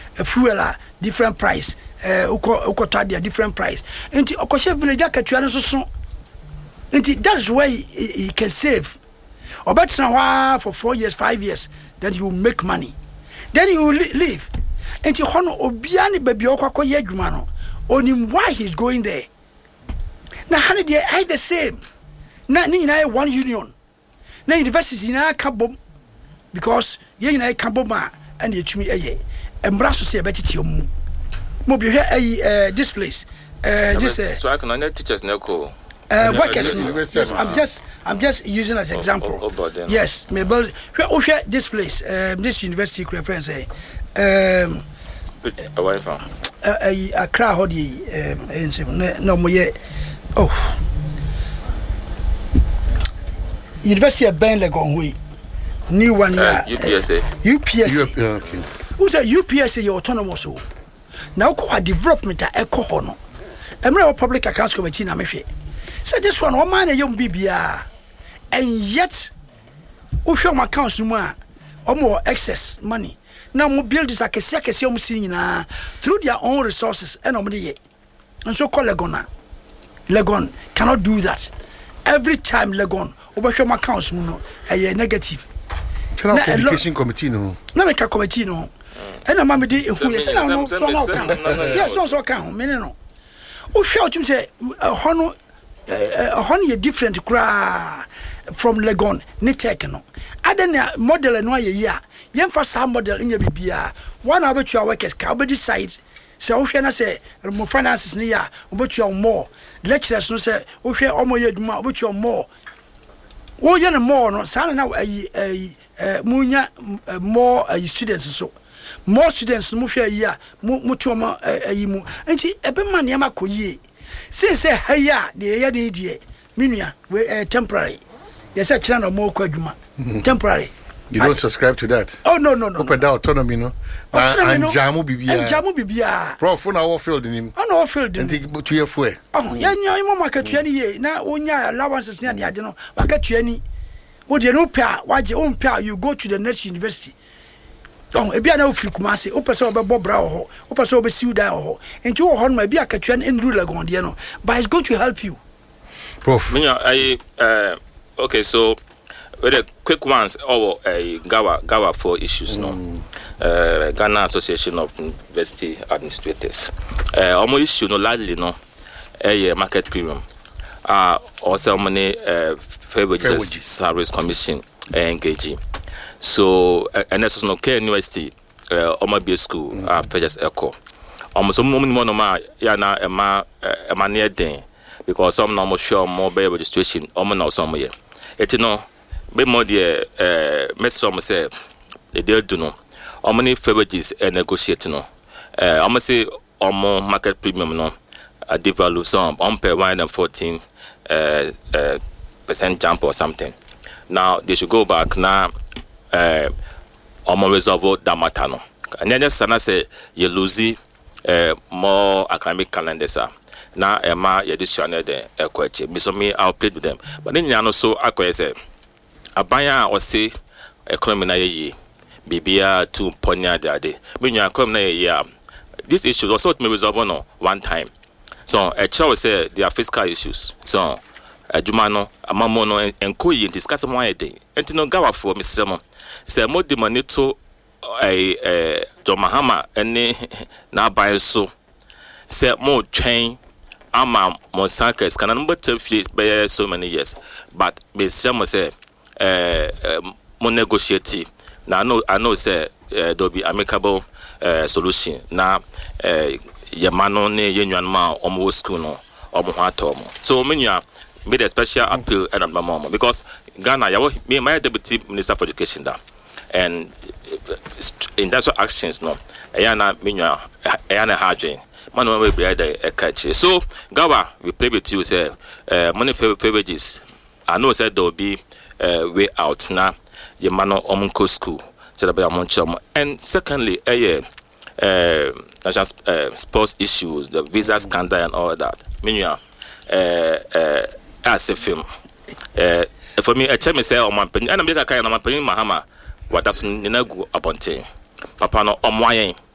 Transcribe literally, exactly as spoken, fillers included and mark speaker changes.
Speaker 1: a fuel a different price eh uko uko tadia different price enti okoshe village akatua no so enti that's why he, he can save obetra for four years five years then he will make money then he will leave enti hono obia ne baby okwakoye adwuma no onim why he's going there na hane they are the same na ni na one union na university na ka bom because ye na ka bom a and yetumi eye embra so se betiti omu mo bi hwe eh this place eh this uh,
Speaker 2: so I can only teachers na ko
Speaker 1: uh workers yes, I'm just I'm just using as example oh, oh, oh, yes maybe hwe hwe this place um this university reference say um
Speaker 2: away from
Speaker 1: eh Accra hodi um no mo ye oh University of Ben Legon we new one here
Speaker 2: U P S A
Speaker 1: U P S A
Speaker 3: okay
Speaker 1: who say U P S A your autonomous so now ko development a eko ho no emre public accounts committee na mehwe say this one one man yom bibia and yet official accounts mu a omo excess money now mo build this akese akese omo si nyina through their own resources and omo dey and so call Legon Legon cannot do that every time Legon obahwe accounts mu no eh negative
Speaker 3: na education committee no
Speaker 1: na make committee no ena ma me di ehu ye se na no so na kan yes so so kan me no o hwe o tum se ho no ho no ye different kra from Legon ne tech no adena model no aye ya ye mfa sa model nya bibia one abetua workers ka obedi side se o hwe na se mo finances ne ya obetua more lecturers no se o hwe omo ye duma obetua more wo ye ne more no sa na ayi ayi munya more students so more students mu hwe yi a mu to ma ayi mu enti ebe ma ne ma koyie say say haya de ye de die minua we temporary yes a kira na mo ko adwuma temporary
Speaker 3: you don't subscribe to that
Speaker 1: oh no no no
Speaker 3: open that autonomy no and jamu bibia
Speaker 1: and jamu bibia
Speaker 3: prof na wo field nim
Speaker 1: oh no field nim
Speaker 3: enti to ye fu e
Speaker 1: oh ya nya mo makatua ni ye na onya allowances ni ade no wakatua ni wo de no pa waje o mpa you go to the next university don e bia na ofiri kumase o pese obebo bra ho o pese obesiu da ho enti wo ho no bia akatua en rule Legon de no but it's going to help you
Speaker 2: prof me I uh okay so with the quick ones or a gawa gawa for issues mm. no uh Ghana Association of University Administrators uh almost issue no largely no a market premium uh also money uh Fair Service Commission engage so and that's no K University uh Omabia school mm. uh purchase echo almost some moment no ma ya na e ma e ma near den because some no sure more by registration omo na some here it no be more the uh mess some say they do no omo ni favorites and negotiate no uh omo say omo market premium no a devalue some on per one hundred fourteen uh uh percent jump or something. Now they should go back now. Uh, omo resolve that matter no. And then sana say you lose uh more academic calendars are. Now Emma you addition the equity. Me so me I'll play with them. But then you know so I say abaya or say economy na ye bibia to ponya the day. When you come na ye this issue also me resolve no one time. So a child say there are fiscal issues. So adwuma no amamo no enko yi discuss mo ayede enti no gawa for misemo se mo de money to eh eh do mahama ene na buy so se mo twen ama mo sankers kana no better fee by so many years but misemo say eh mo negotiate na no I know say uh, there be amicable uh, solution na eh yamano ne yenwan ma omo school no omo ho atomo so menua made a special appeal and on my mom because Ghana, ya me my deputy minister for education da, and industrial actions no, ayana minua ayana hardware. Man we be a catch. So Gawa, we play with you say uh, money favorites. I know said there will be uh, way out now. Your man omunko school said about monchom. And secondly, a uh, national uh, sports issues, the visa scandal and all that. Minua uh uh as a film. Uh, for me, I tell me say on my penny, and I'm making a kind of my penny Mahama. What does Ninagu upon ten? Papa no on wine,